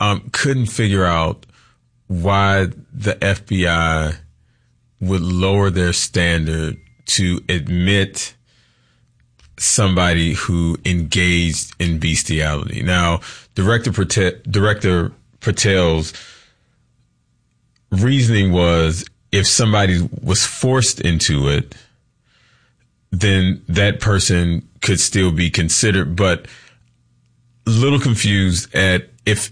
couldn't figure out why the FBI would lower their standard to admit somebody who engaged in bestiality. Now, Director Patel's reasoning was if somebody was forced into it, then that person could still be considered, but a little confused at if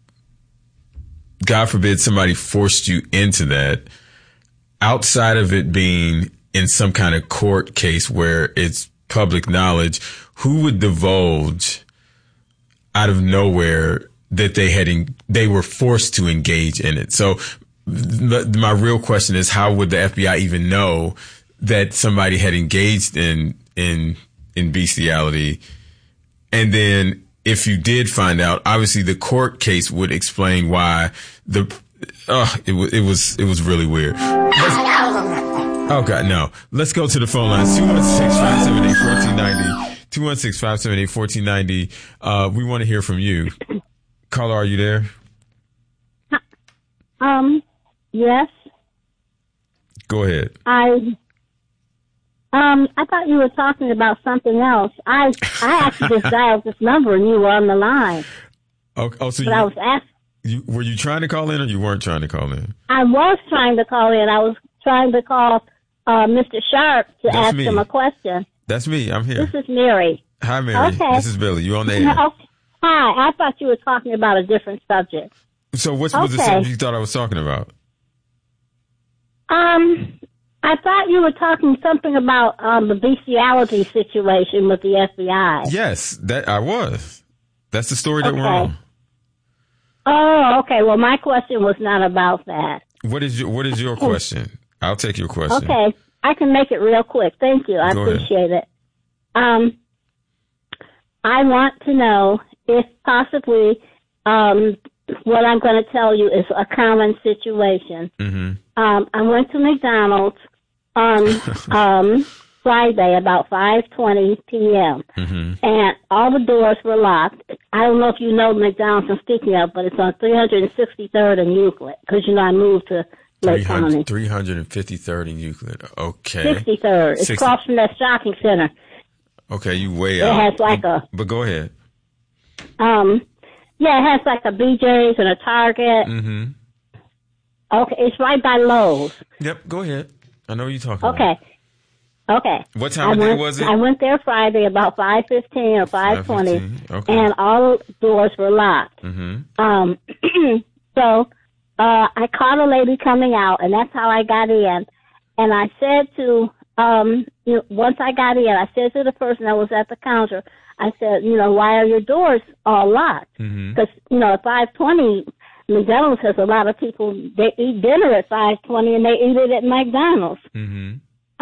God forbid somebody forced you into that, outside of it being in some kind of court case where it's public knowledge, who would divulge out of nowhere that they were forced to engage in it? So my real question is, how would the FBI even know that somebody had engaged in bestiality? And then if you did find out, obviously the court case would explain why it was really weird. Oh God, no. Let's go to the phone lines. 216-578-1490. 216-578-1490. We want to hear from you. Caller, are you there? Yes. Go ahead. I thought you were talking about something else. I actually just dialed this number and you were on the line. So but I was asked. Were you trying to call in or you weren't trying to call in? I was trying to call in. I was trying to call Mr. Sharp to ask him a question. That's me. I'm here. This is Mary. Hi, Mary. Okay. This is Billy. You on the air? Hi. I thought you were talking about a different subject. So what was the subject you thought I was talking about? I thought you were talking something about the bestiality situation with the FBI. Yes, that I was. That's the story that we're on. Oh, okay. Well, my question was not about that. What is your question? I'll take your question. Okay. I can make it real quick. Thank you. I appreciate it. I want to know if possibly what I'm going to tell you is a common situation. Mm-hmm. I went to McDonald's on Friday about 5:20 p.m. Mm-hmm. and all the doors were locked. I don't know if you know McDonald's I'm speaking of, but it's on 363rd and Euclid because, I moved to Lake County. 353rd and Euclid. Okay. 63rd. It's across from that shopping center. Okay, you way out. It has like But go ahead. Yeah, it has like a BJ's and a Target. Mm-hmm. Okay, it's right by Lowe's. Yep, go ahead. I know what you're talking about. Okay. What time of day was it? I went there Friday about 5:15 or 5:20, okay. and all the doors were locked. Mm-hmm. So I caught a lady coming out, and that's how I got in. And I said to, once I got in, I said to the person that was at the counter, I said, why are your doors all locked? Because, at 5:20, McDonald's has a lot of people, they eat dinner at 5:20 and they eat it at McDonald's. Mm-hmm.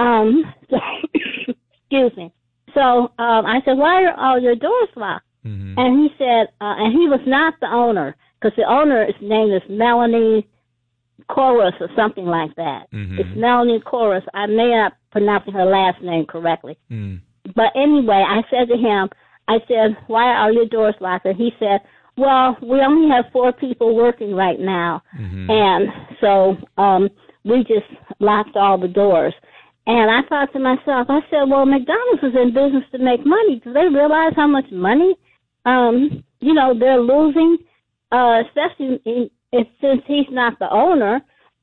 Excuse me. So I said, why are all your doors locked? Mm-hmm. And he said, and he was not the owner, because the owner's name is Melanie Chorus or something like that. Mm-hmm. It's Melanie Chorus. I may not pronounce her last name correctly. Mm. But anyway, I said to him, why are your doors locked? And he said, well, we only have 4 people working right now. Mm-hmm. And so we just locked all the doors. And I thought to myself, I said, well, McDonald's is in business to make money. Do they realize how much money, they're losing, especially since he's not the owner?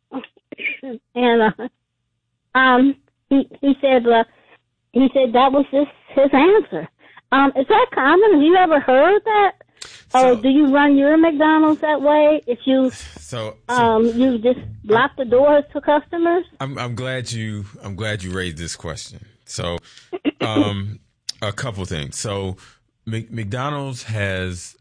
And he said that was just his answer. Is that common? Have you ever heard that? Or do you run your McDonald's that way? If you you just lock the doors to customers? I'm glad you raised this question. So a couple things. So McDonald's has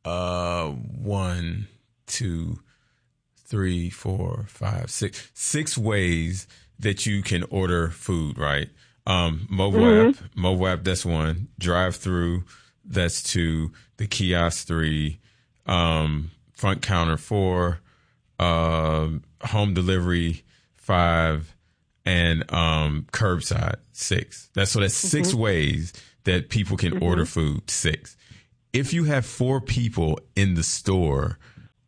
1, 2, 3, 4, 5, 6 ways that you can order food, right? Mobile app, that's 1. Drive-through, that's 2. The kiosk, 3. Front counter, 4. Home delivery, 5. And curbside, 6. That's 6 ways that people can order food. 6. If you have 4 people in the store,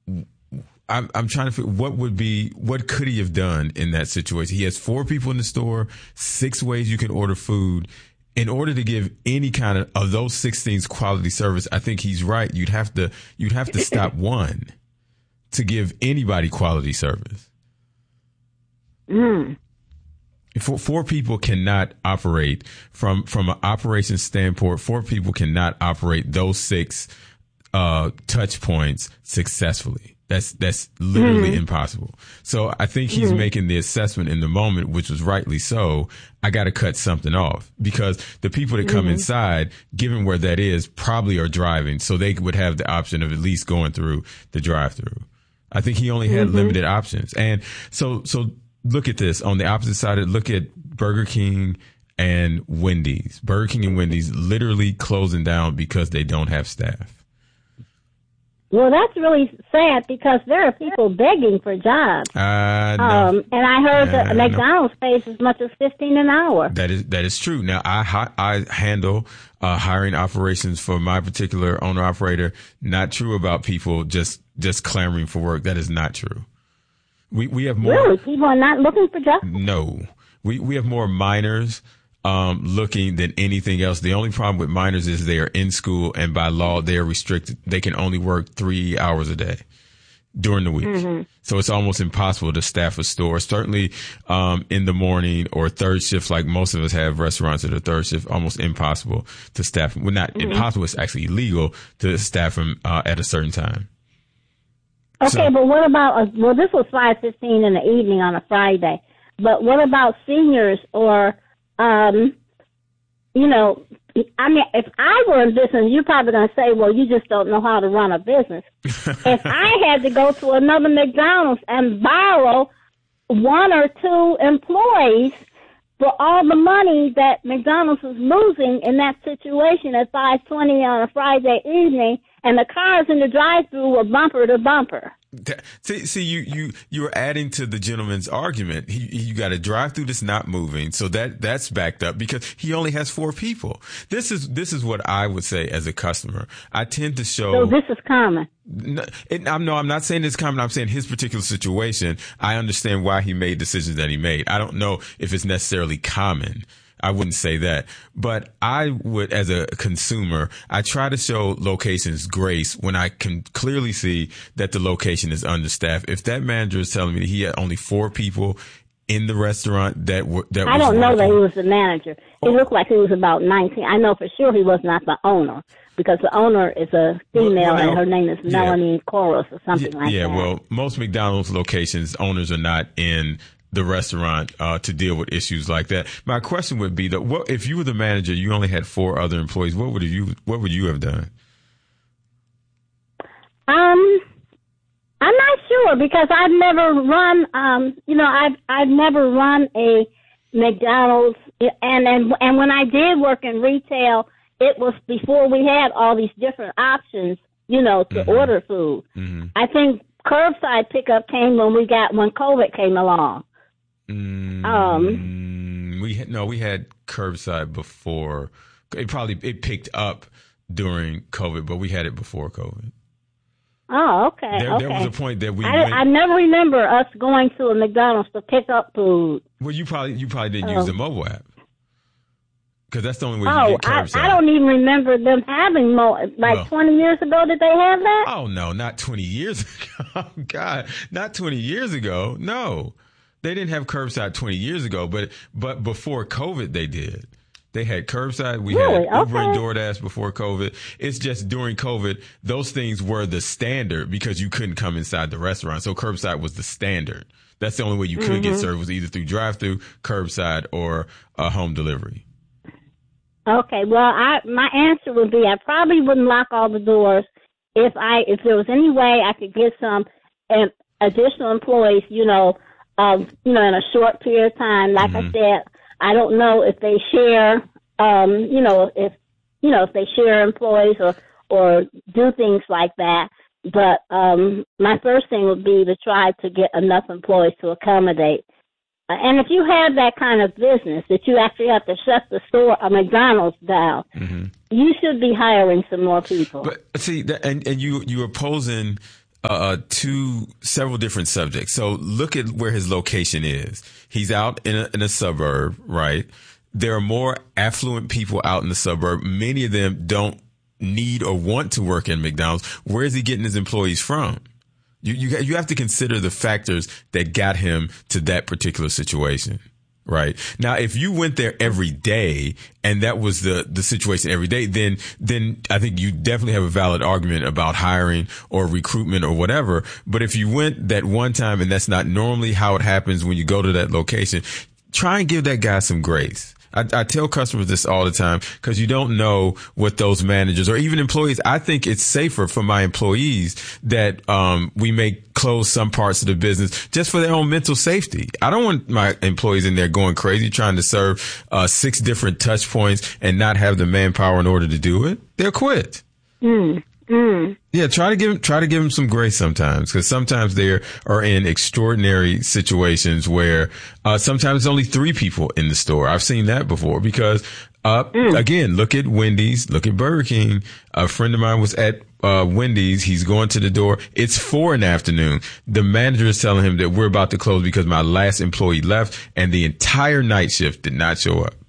I'm trying to figure what could he have done in that situation? He has 4 people in the store, 6 ways you can order food. In order to give any kind of those 6 things quality service, I think he's right. You'd have to stop one to give anybody quality service. Four people cannot operate from an operations standpoint. 4 people cannot operate those 6 touch points successfully. That's literally impossible. So I think he's making the assessment in the moment, which was rightly so. I got to cut something off because the people that come inside, given where that is, probably are driving. So they would have the option of at least going through the drive-through. I think he only had limited options. And so look at this on the opposite side. Look at Burger King and Wendy's. Burger King and Wendy's literally closing down because they don't have staff. Well, that's really sad because there are people begging for jobs. No. And I heard that McDonald's pays as much as $15 an hour. That is true. Now, I handle hiring operations for my particular owner operator. Not true about people just clamoring for work. That is not true. We have more. Really? People are not looking for jobs? No. We have more minors looking than anything else. The only problem with minors is they are in school and by law they are restricted. They can only work 3 hours a day during the week. So it's almost impossible to staff a store, certainly in the morning or third shift, like most of us have restaurants that are third shift, almost impossible to staff. Well, not impossible. It's actually illegal to staff them at a certain time. Okay, but what about, this was 5:15 in the evening on a Friday, but what about seniors or, I mean, if I were in business, you're probably going to say, well, you just don't know how to run a business. If I had to go to another McDonald's and borrow 1 or 2 employees for all the money that McDonald's was losing in that situation at 5:20 on a Friday evening, and the cars in the drive-thru were bumper to bumper. See, you're adding to the gentleman's argument. You got a drive-thru that's not moving, so that's backed up because he only has 4 people. This is what I would say as a customer. I tend to show. So this is common. I'm not saying it's common. I'm saying his particular situation. I understand why he made decisions that he made. I don't know if it's necessarily common. I wouldn't say that, but I would, as a consumer, I try to show locations grace when I can clearly see that the location is understaffed. If that manager is telling me that he had only 4 people in the restaurant that I don't know that he was the manager. He looked like he was about 19. I know for sure he was not the owner because the owner is a female and her name is Melanie Koros or something like that. Yeah, well, most McDonald's locations, owners are not in the restaurant to deal with issues like that. My question would be that if you were the manager, you only had 4 other employees, what would you have done? I'm not sure because I've never run I've never run a McDonald's and when I did work in retail, it was before we had all these different options, to order food. I think curbside pickup came when COVID came along. We had curbside before. It picked up during COVID, but we had it before COVID. Oh, okay. There was a point that I never remember us going to a McDonald's to pick up food. Well, you probably didn't use the mobile app because that's the only way you get curbside. I don't even remember them having 20 years ago. Did they have that? Oh no, not 20 years ago. Oh, God, not 20 years ago. No. They didn't have curbside 20 years ago, but before COVID, they did. They had curbside. We had Uber and DoorDash before COVID. It's just during COVID, those things were the standard because you couldn't come inside the restaurant. So curbside was the standard. That's the only way you could get served was either through drive-through, curbside, or home delivery. Okay. Well, my answer would be I probably wouldn't lock all the doors if there was any way I could get some additional employees, in a short period of time. Like I said, I don't know if they share, if they share employees or do things like that. But my first thing would be to try to get enough employees to accommodate. And if you have that kind of business that you actually have to shut the store, a McDonald's down, you should be hiring some more people. But see, and you're opposing several different subjects. So look at where his location is. He's out in a suburb, right? There are more affluent people out in the suburb. Many of them don't need or want to work in McDonald's. Where is he getting his employees from? You have to consider the factors that got him to that particular situation. Right. Now, if you went there every day and that was the situation every day, then I think you definitely have a valid argument about hiring or recruitment or whatever. But if you went that one time and that's not normally how it happens when you go to that location, try and give that guy some grace. I tell customers this all the time because you don't know what those managers or even employees. I think it's safer for my employees that we may close some parts of the business just for their own mental safety. I don't want my employees in there going crazy trying to serve 6 different touch points and not have the manpower in order to do it. They'll quit. Yeah, try to give them some grace sometimes, because sometimes they are in extraordinary situations where sometimes only 3 people in the store. I've seen that before because again, look at Wendy's, look at Burger King. A friend of mine was at Wendy's. He's going to the door. It's 4 p.m. The manager is telling him that we're about to close because my last employee left and the entire night shift did not show up.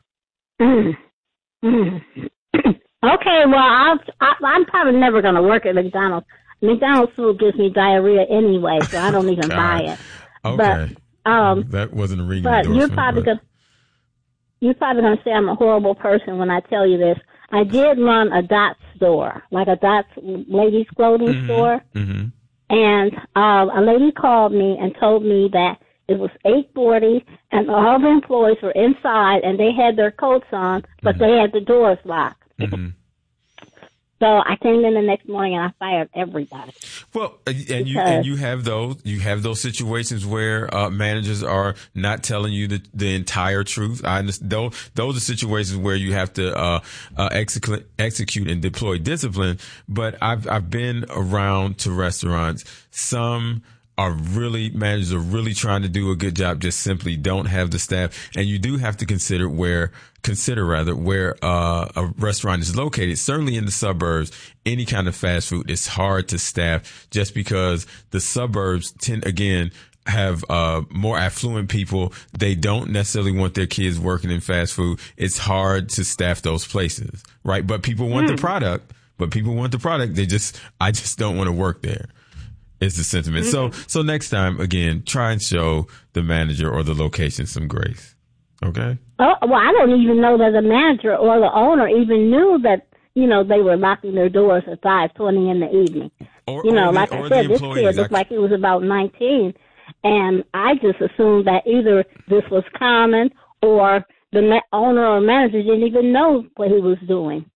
Okay, well, I'm probably never going to work at McDonald's. McDonald's food gives me diarrhea anyway, so I don't even buy it. Okay. But, that wasn't a ringing endorsement. But you're probably going to say I'm a horrible person when I tell you this. I did run a Dot store, like a Dot ladies' clothing store. Mm-hmm. And a lady called me and told me that it was 8:40 and all the employees were inside and they had their coats on, but they had the doors locked. Mm-hmm. So I came in the next morning and I fired everybody. Well, and you have those situations where managers are not telling you the entire truth. I understand those are situations where you have to execute and deploy discipline. But I've been around to restaurants. Some managers are really trying to do a good job, just simply don't have the staff. And you do have to consider where a restaurant is located. Certainly in the suburbs, any kind of fast food is hard to staff just because the suburbs have more affluent people. They don't necessarily want their kids working in fast food. It's hard to staff those places, right? But people want the product. I just don't want to work there. It's the sentiment. Mm-hmm. So next time, again, try and show the manager or the location some grace. Okay? Oh, well, I don't even know that the manager or the owner even knew that, they were locking their doors at 5:20 in the evening. Like I said, this kid looked like he was about 19. And I just assumed that either this was common or the owner or manager didn't even know what he was doing.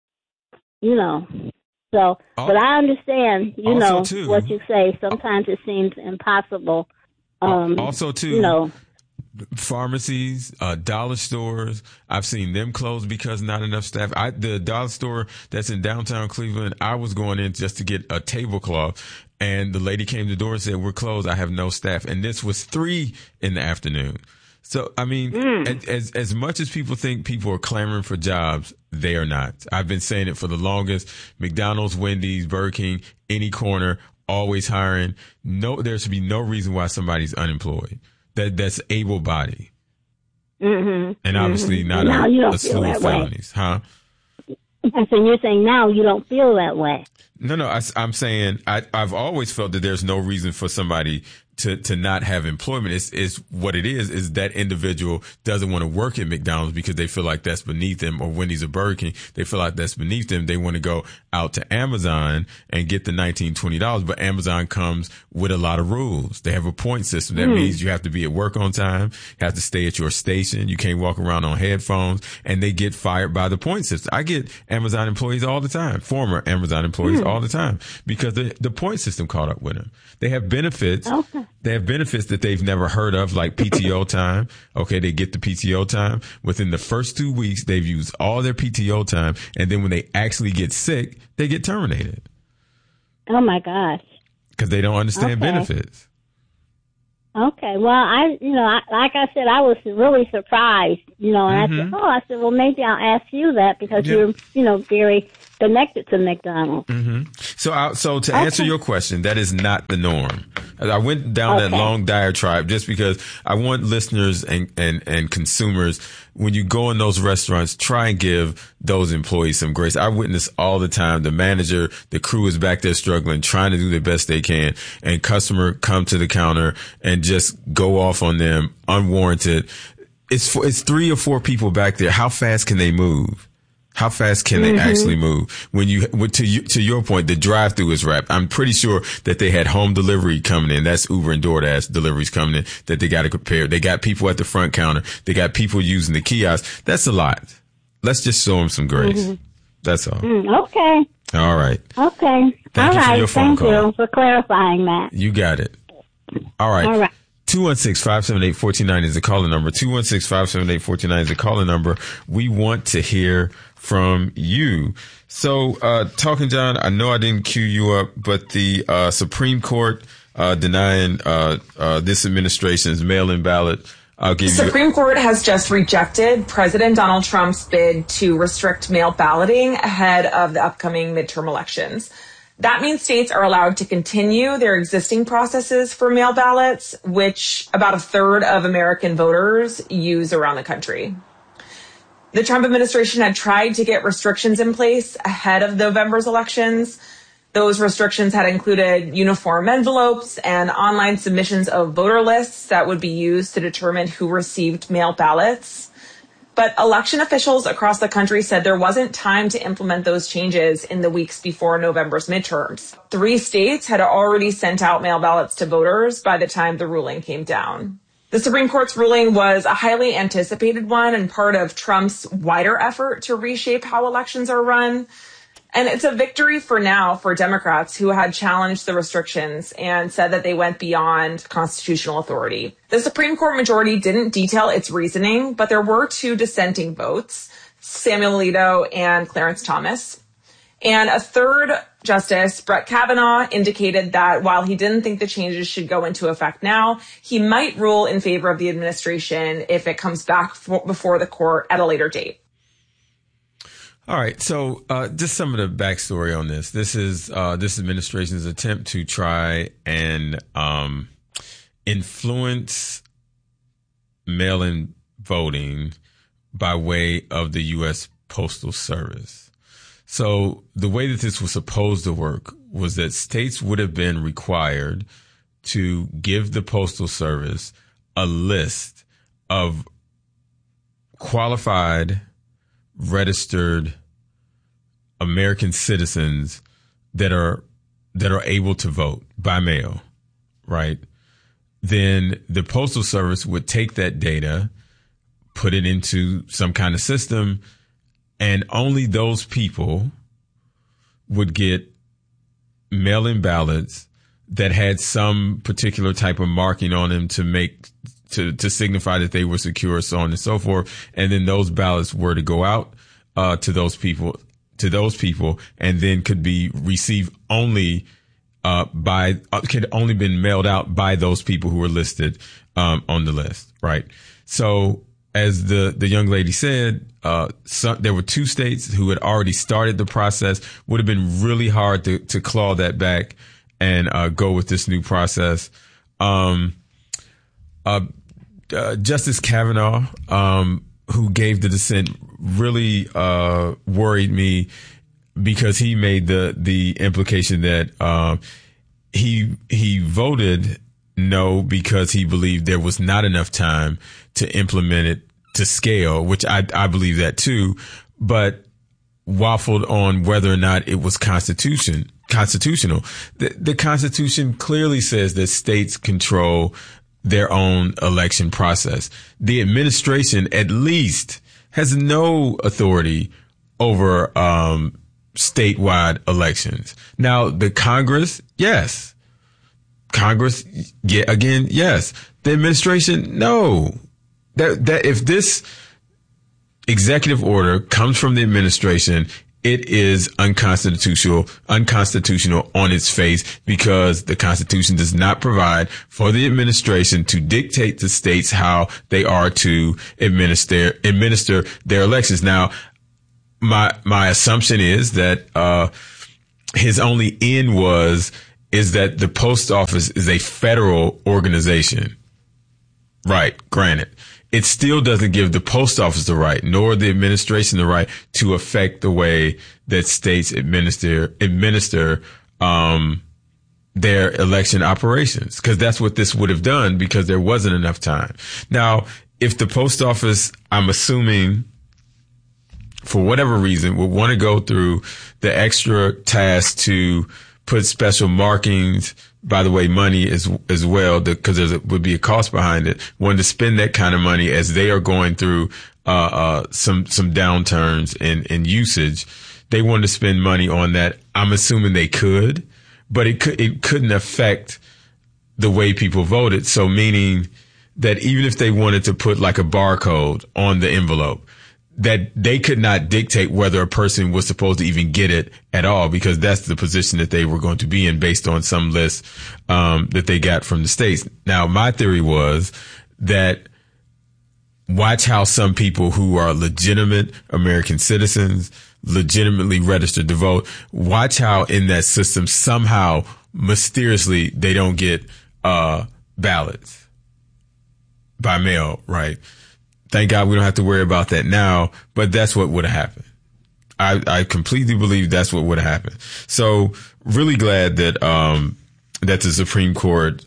So, but I understand, what you say. Sometimes it seems impossible. Also, too, pharmacies, dollar stores, I've seen them close because not enough staff. The dollar store that's in downtown Cleveland, I was going in just to get a tablecloth, and the lady came to the door and said, "We're closed. I have no staff." And this was 3 p.m. So, I mean, as much as people think people are clamoring for jobs, they are not. I've been saying it for the longest. McDonald's, Wendy's, Burger King, any corner, always hiring. No, there should be no reason why somebody's unemployed. That's able-bodied. Mm-hmm. And obviously not a slew of felonies. Huh? So you're saying now you don't feel that way. No, I'm saying I've always felt that there's no reason for somebody to not have employment. Is what it is that individual doesn't want to work at McDonald's because they feel like that's beneath them, or Wendy's or Burger King, they feel like that's beneath them. They want to go out to Amazon and get the $19, $20, but Amazon comes with a lot of rules. They have a point system. That means you have to be at work on time, you have to stay at your station, you can't walk around on headphones, and they get fired by the point system. I get Amazon employees all the time, former Amazon employees all the time, because the point system caught up with them. They have benefits. Okay. They have benefits that they've never heard of, like PTO time. Okay, they get the PTO time. Within the first 2 weeks, they've used all their PTO time. And then when they actually get sick, they get terminated. Oh, my gosh. Because they don't understand benefits. Okay. Well, like I said, I was really surprised, and I said, well, maybe I'll ask you that because you're, very connected to McDonald's. So to answer your question, that is not the norm. I went down that long diatribe just because I want listeners and consumers, when you go in those restaurants, try and give those employees some grace. I witness all the time. The manager, the crew is back there struggling, trying to do the best they can, and customer come to the counter and just go off on them unwarranted. It's 3 or 4 people back there. How fast can they move? How fast can they actually move? To your point, the drive-through is wrapped. I'm pretty sure that they had home delivery coming in. That's Uber and DoorDash deliveries coming in that they got to prepare. They got people at the front counter. They got people using the kiosk. That's a lot. Let's just show them some grace. That's all. Okay. All right. Okay. Thank you for your phone call. Thank you for clarifying that. You got it. All right. All right. 216-578-1490 is the calling number. 216-578-1490 is the calling number. We want to hear from you. So, Talking John, I know I didn't cue you up, but the Supreme Court denying this administration's mail-in ballot. The Supreme Court has just rejected President Donald Trump's bid to restrict mail balloting ahead of the upcoming midterm elections. That means states are allowed to continue their existing processes for mail ballots, which about a third of American voters use around the country. The Trump administration had tried to get restrictions in place ahead of November's elections. Those restrictions had included uniform envelopes and online submissions of voter lists that would be used to determine who received mail ballots. But election officials across the country said there wasn't time to implement those changes in the weeks before November's midterms. 3 states had already sent out mail ballots to voters by the time the ruling came down. The Supreme Court's ruling was a highly anticipated one and part of Trump's wider effort to reshape how elections are run. And it's a victory for now for Democrats who had challenged the restrictions and said that they went beyond constitutional authority. The Supreme Court majority didn't detail its reasoning, but there were 2 dissenting votes, Samuel Alito and Clarence Thomas. And a third justice, Brett Kavanaugh, indicated that while he didn't think the changes should go into effect now, he might rule in favor of the administration if it comes back before the court at a later date. All right. So, just some of the backstory on this. This is, this administration's attempt to try and, influence mail-in voting by way of the U.S. Postal Service. So the way that this was supposed to work was that states would have been required to give the Postal Service a list of qualified, registered American citizens that are able to vote by mail, right? Then the Postal Service would take that data, put it into some kind of system, and only those people would get mail-in ballots that had some particular type of marking on them to signify that they were secure, so on and so forth. And then those ballots were to go out to those people, and then could be received only could only been mailed out by those people who were listed on the list, right? So as the young lady said, there were 2 states who had already started the process. Would have been really hard to claw that back and go with this new process. Justice Kavanaugh, who gave the dissent, really worried me because he made the implication that he voted no because he believed there was not enough time to implement it to scale, which I believe that too, but waffled on whether or not it was constitutional. The Constitution clearly says that states control their own election process. The administration, at least, has no authority over statewide elections. Now, the Congress, yes. Congress, yes. The administration, no. That if this executive order comes from the administration, it is unconstitutional on its face, because the Constitution does not provide for the administration to dictate to states how they are to administer their elections. Now, my assumption is that his only end is that the post office is a federal organization. Right, granted. It still doesn't give the post office the right, nor the administration the right, to affect the way that states administer their election operations, because that's what this would have done, because there wasn't enough time. Now, if the post office, I'm assuming, for whatever reason, would want to go through the extra task to put special markings, by the way, money as well, because there would be a cost behind it, wanted to spend that kind of money as they are going through some downturns in usage. They wanted to spend money on that. I'm assuming they could, but it couldn't affect the way people voted. So meaning that even if they wanted to put like a barcode on the envelope, that they could not dictate whether a person was supposed to even get it at all, because that's the position that they were going to be in based on some list that they got from the states. Now, my theory was that watch how some people who are legitimate American citizens, legitimately registered to vote, watch how in that system somehow mysteriously they don't get ballots by mail, right? Thank God we don't have to worry about that now, but that's what would have happened. I completely believe that's what would have happened. So really glad that that the Supreme Court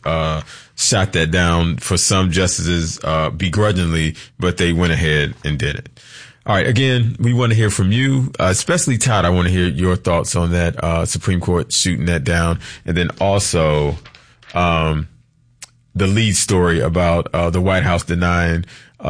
shot that down for some justices begrudgingly, but they went ahead and did it. All right. Again, we want to hear from you, especially Todd. I want to hear your thoughts on that Supreme Court shooting that down, and then also the lead story about the White House denying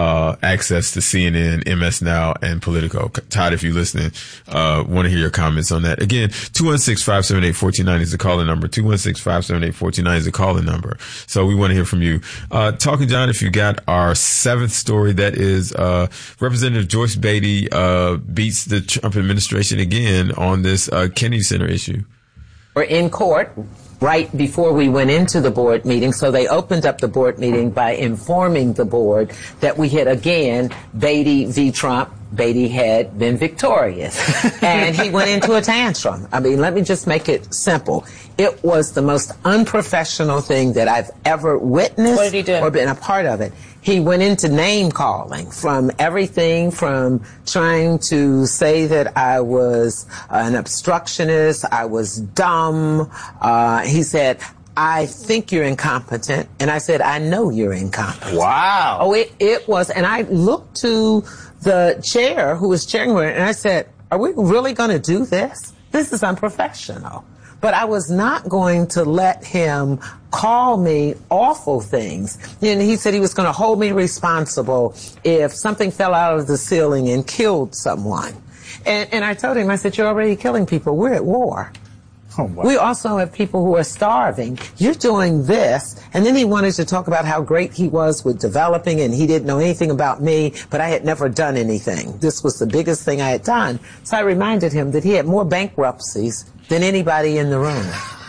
access to CNN, MS Now, and Politico. Todd, if you're listening, want to hear your comments on that. Again, 216-578-1490 is the calling number. 216-578-1490 is the calling number. So we want to hear from you. Talking John, if you got our seventh story, that is Representative Joyce Beatty beats the Trump administration again on this Kennedy Center issue. We're in court right before we went into the board meeting. So they opened up the board meeting by informing the board that we had again Beatty v. Trump. Beatty had been victorious. And he went into a tantrum. I mean, let me just make it simple. It was the most unprofessional thing that I've ever witnessed. What did he do? Or been a part of it. He went into name calling, from everything from trying to say that I was an obstructionist, I was dumb. He said, I think you're incompetent. And I said, I know you're incompetent. Wow. Oh, it was. And I looked to the chair who was chairing it, and I said, are we really going to do this? This is unprofessional. But I was not going to let him call me awful things. And he said he was going to hold me responsible if something fell out of the ceiling and killed someone. And I told him, I said, you're already killing people. We're at war. Oh, wow. We also have people who are starving. You're doing this. And then he wanted to talk about how great he was with developing, and he didn't know anything about me, but I had never done anything. This was the biggest thing I had done. So I reminded him that he had more bankruptcies than anybody in the room.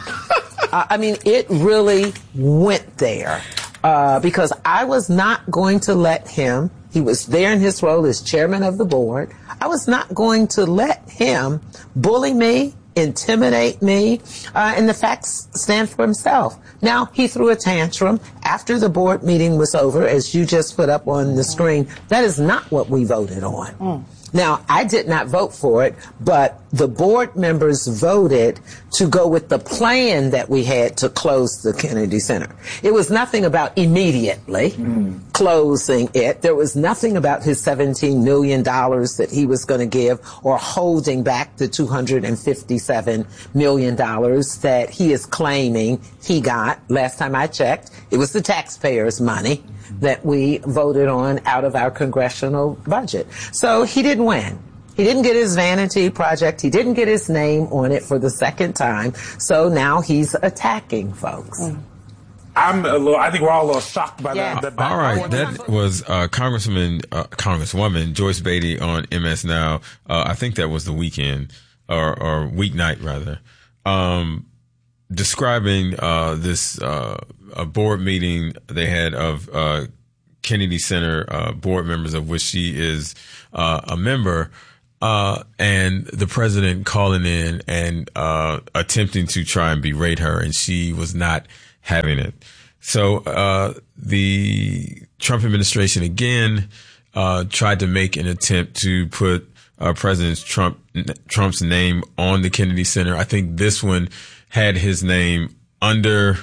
I mean, it really went there because I was not going to let him. He was there in his role as chairman of the board. I was not going to let him bully me, intimidate me, and the facts stand for himself. Now, he threw a tantrum after the board meeting was over, as you just put up on the screen. That is not what we voted on. Now, I did not vote for it, but the board members voted to go with the plan that we had to close the Kennedy Center. It was nothing about immediately closing it. There was nothing about his $17 million that he was going to give, or holding back the $257 million that he is claiming he got. Last time I checked, it was the taxpayers' money that we voted on out of our congressional budget. So he didn't win. He didn't get his vanity project. He didn't get his name on it for the second time. So now he's attacking folks. I think we're all a little shocked by Yeah. that. All right, that was Congresswoman Joyce Beatty on MS Now. I think that was the weekend or weeknight rather, describing this a board meeting they had of Kennedy Center board members, of which she is a member. And the president calling in and attempting to try and berate her, and she was not having it. So the Trump administration again tried to make an attempt to put President Trump's name on the Kennedy Center. I think this one had his name under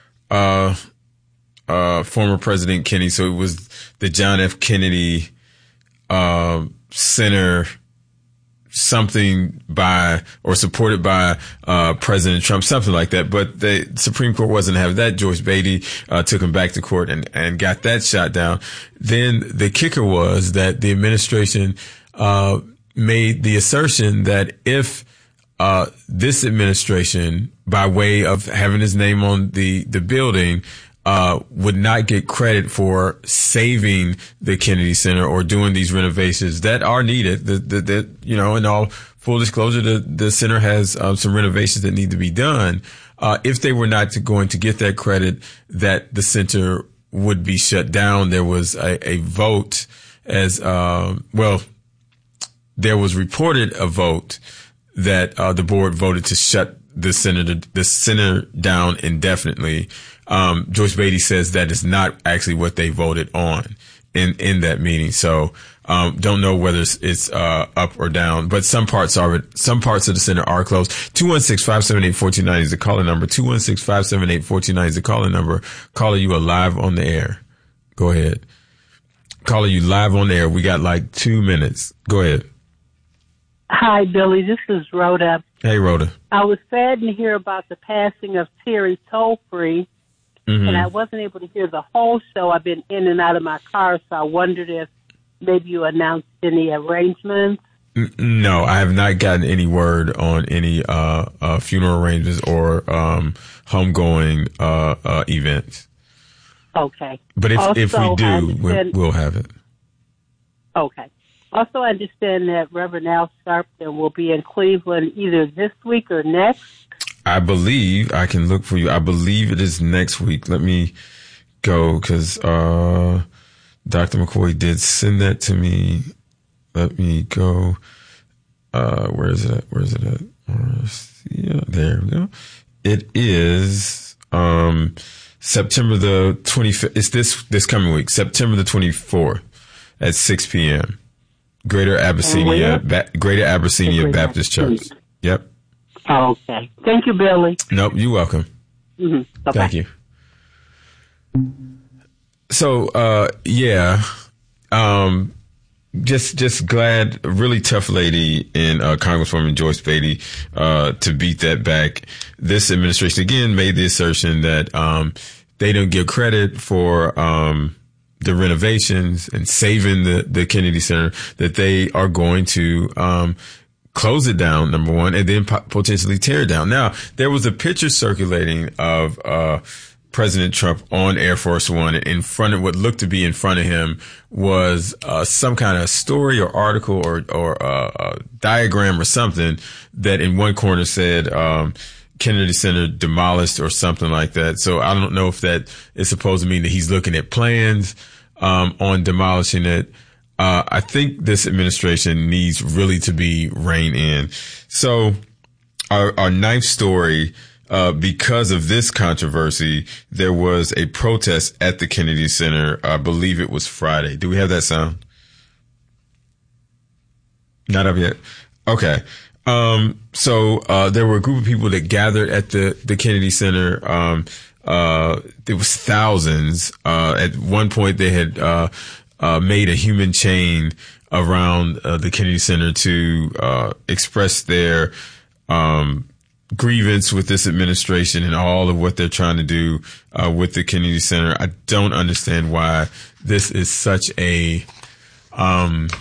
former President Kennedy, so it was the John F. Kennedy Center, something by or supported by President Trump, something like that. But the Supreme Court wasn't having that. Joyce Beatty took him back to court and got that shot down. Then the kicker was that the administration made the assertion that if this administration, by way of having his name on the building, would not get credit for saving the Kennedy Center or doing these renovations that are needed. In all full disclosure, the center has some renovations that need to be done. If they were not going to get that credit, that the center would be shut down. There was a vote there was reported a vote that the board voted to shut the center down indefinitely. Joyce Beatty says that is not actually what they voted on in that meeting. So, don't know whether it's up or down, but some parts of the center are closed. 216-578-1490 is the caller number. 216-578-1490 is the caller number. Caller, you are live on the air. Go ahead. Caller, you live on the air. We got like 2 minutes. Go ahead. Hi, Billy. This is Rhoda. Hey, Rhoda. I was sad to hear about the passing of Terry Tollfree, and I wasn't able to hear the whole show. I've been in and out of my car, so I wondered if maybe you announced any arrangements. No, I have not gotten any word on any funeral arrangements or homegoing events. Okay. But if we do, we'll have it. Okay. Also, I understand that Reverend Al Sharpton will be in Cleveland either this week or next. I believe, I can look for you. I believe it is next week. Let me go, because Dr. McCoy did send that to me. Let me go. Where is it at? Yeah, there we go. It is September the 25th. It's this coming week, September the 24th at 6 p.m. Greater Abyssinia Baptist Church. Yep. Okay. Thank you, Billy. Nope, you're welcome. Mm-hmm. Thank you. So, just glad, really tough lady in Congresswoman Joyce Beatty to beat that back. This administration again made the assertion that they don't give credit for the renovations and saving the Kennedy Center, that they are going to close it down, number one, and then potentially tear it down. Now, there was a picture circulating of President Trump on Air Force One. In front of what looked to be in front of him was some kind of story or article or a diagram or something that in one corner said Kennedy Center demolished or something like that. So I don't know if that is supposed to mean that he's looking at plans on demolishing it. I think this administration needs really to be reined in. So our ninth story, because of this controversy, there was a protest at the Kennedy Center. I believe it was Friday. Do we have that sound? Not up yet. Okay. So there were a group of people that gathered at the Kennedy Center. There was thousands. At one point they had, made a human chain around the Kennedy Center to express their grievance with this administration and all of what they're trying to do with the Kennedy Center. I don't understand why this is such a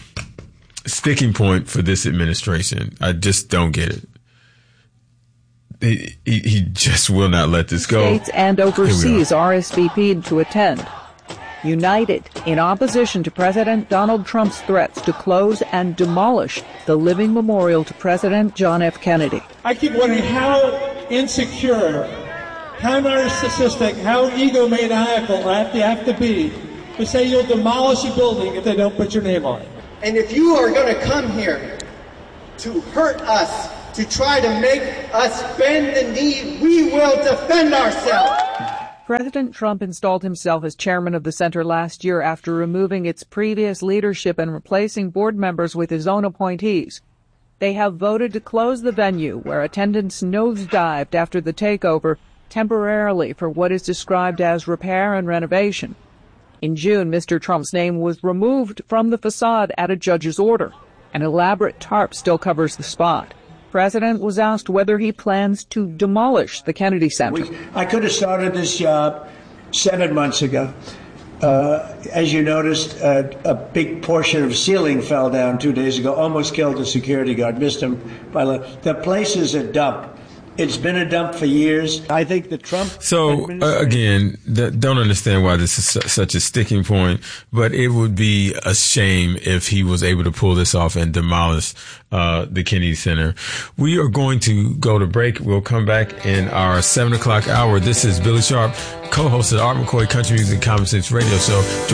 sticking point for this administration. I just don't get it. he just will not let this go. States and overseas RSVP'd to attend, united in opposition to President Donald Trump's threats to close and demolish the living memorial to President John F. Kennedy. I keep wondering how insecure, how narcissistic, how egomaniacal you have to be to say you'll demolish a building if they don't put your name on it. And if you are going to come here to hurt us, to try to make us bend the knee, we will defend ourselves. President Trump installed himself as chairman of the center last year after removing its previous leadership and replacing board members with his own appointees. They have voted to close the venue, where attendance nosedived after the takeover, temporarily for what is described as repair and renovation. In June, Mr. Trump's name was removed from the facade at a judge's order. An elaborate tarp still covers the spot. The president was asked whether he plans to demolish the Kennedy Center. I could have started this job 7 months ago. As you noticed, a big portion of ceiling fell down 2 days ago, almost killed the security guard, missed him by the place is a dump. It's been a dump for years. I think the Trump... So, again, don't understand why this is such a sticking point, but it would be a shame if he was able to pull this off and demolish the Kennedy Center. We are going to go to break. We'll come back in our 7 o'clock hour. This is Billy Sharp, co-host of the Art McCoy Country Music Conversations radio show.